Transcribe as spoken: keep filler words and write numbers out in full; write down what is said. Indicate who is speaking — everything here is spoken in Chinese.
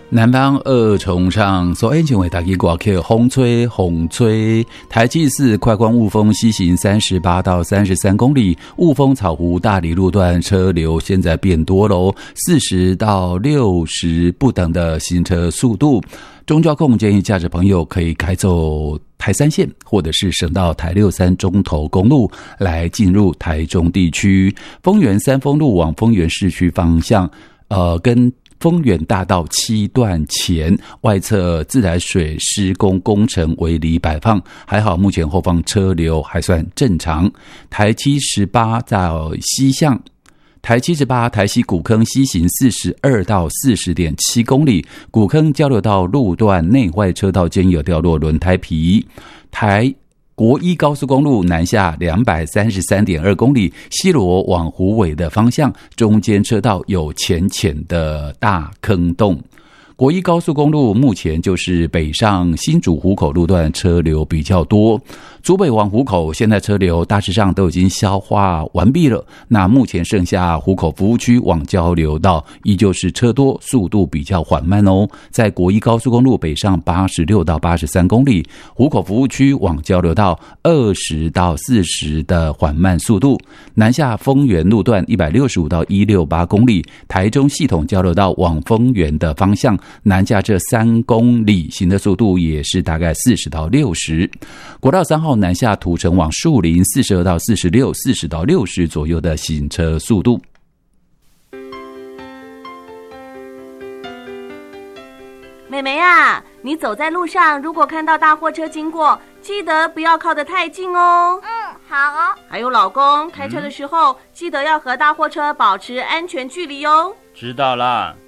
Speaker 1: 南方二重唱所演唱为大家歌曲风吹风吹，台七四快光雾峰西行三十八到三十三公里，雾峰草湖大里路段车流现在变多喽，四十到六十不等的行车速度。中交控建议驾驶朋友可以开走台三线，或者是省道台六三中投公路来进入台中地区。丰原三丰路往丰原市区方向，呃，跟丰原大道七段前外侧自来水施工工程为离摆放，还好目前后方车流还算正常。台七十八到西向台七十八台西古坑西行四十二到四十点七公里，古坑交流道路段内外车道间有掉落轮胎皮。台国一高速公路南下两百三十三点二公里，西螺往虎尾的方向，中间车道有浅浅的大坑洞。国一高速公路目前就是北上新竹湖口路段车流比较多，竹北往湖口现在车流大致上都已经消化完毕了，那目前剩下湖口服务区往交流道依旧是车多，速度比较缓慢哦。在国一高速公路北上八十六到八十三公里，湖口服务区往交流道二十到四十的缓慢速度。南下丰原路段一百六十五到一百六十八公里，台中系统交流道往丰原的方向，南下这三公里行的速度也是大概四十到六十。国道三号南下土城往树林四十二到四十六，四十到六十左右的行车速度。
Speaker 2: 妹妹啊，你走在路上，如果看到大货车经过，记得不要靠得太近哦。
Speaker 3: 嗯，好哦。
Speaker 2: 还有老公，开车的时候、嗯、记得要和大货车保持安全距离哦。
Speaker 4: 知道啦。